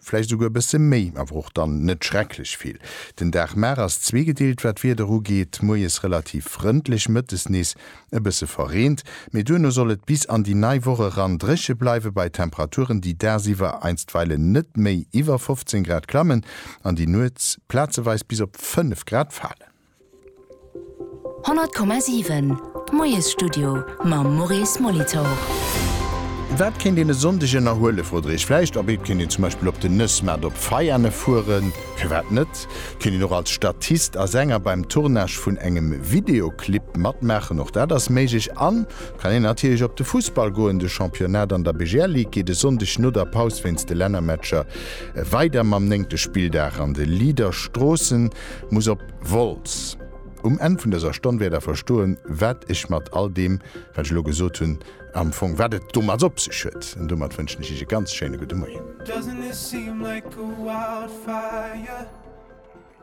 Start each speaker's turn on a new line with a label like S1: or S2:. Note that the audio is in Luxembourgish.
S1: vielleicht sogar bis méi, aber auch dann net schrecklich viel. Den Dach mehr als zwiegedeelt wat wie der geht, Moi is relativ freundlich mit es nies e bisse verrehnt. Mit dünne sollet bis an die Neiwoche ran dresche bleibe bei Temperaturen, die dersiwer einstweile net méi iwwer 15 Grad klammen, an die Nuz platzeweis bis op 5 Grad fallen.
S2: 100,7 Moies Studio ma Maurice Molitor.
S1: Wat kennt den sondegen erhole Frodrich Fleisch, aber ich kenne zum Beispiel op den Nussmat op Feierne fuhren, gewert net, kenne noch als Statist a Sänger beim Tournage vun engem Videoclip matmechen noch da das meigich an, kann ich natürlich op de Fußball go in de Championat an der BGR League geht de sondech nur der Paus wenns de Lännermatscher weiter mam nengte Spieldach an de Liederstrossen muss op Volz. End vun dieser Stunde werde verstohlen, wat ich mat all dem, wat ich lo gesot hun, am Fong werdet dummer op sich schütt. Und dummer wünschen ich ganz schöne gute Morgen. Doesn't it seem like a wildfire?